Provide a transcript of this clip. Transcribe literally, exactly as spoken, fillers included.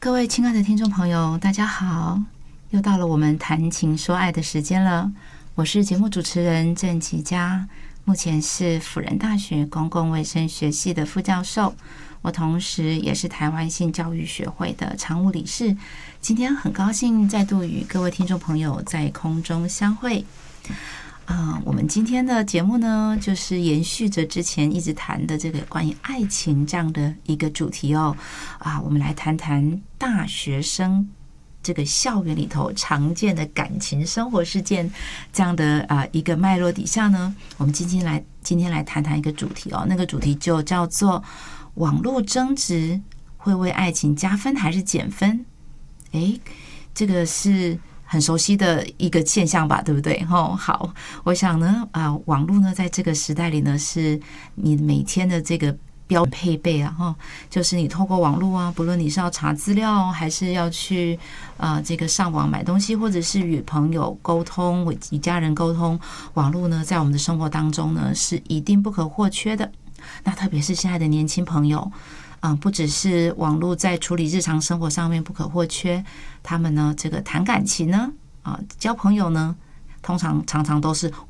各位亲爱的听众朋友，大家好，又到了我们谈情说爱的时间了。我是节目主持人郑琪佳，目前是辅仁大学公共卫生学系的副教授，我同时也是台湾性教育学会的常务理事。今天很高兴再度与各位听众朋友在空中相会。呃，我们今天的节目呢，就是延续着之前一直谈的这个关于爱情这样的一个主题哦。啊，我们来谈谈大学生这个校园里头常见的感情生活事件这样的啊一个脉络底下呢，我们今天来今天来谈谈一个主题哦，那个主题就叫做网络争执会为爱情加分还是减分？诶，这个是很熟悉的一个现象吧，对不对？哦，好，我想呢，啊，网络呢，在这个时代里呢，是你每天的这个标配备啊，哈，就是你透过网络啊，不论你是要查资料，还是要去呃这个上网买东西，或者是与朋友沟通、与家人沟通，网络呢，在我们的生活当中呢，是一定不可或缺的。那特别是现在的年轻朋友。嗯，不只是网络在处理日常生活上面不可或缺，他们呢，这个谈感情呢，啊，交朋友呢，通常常常都是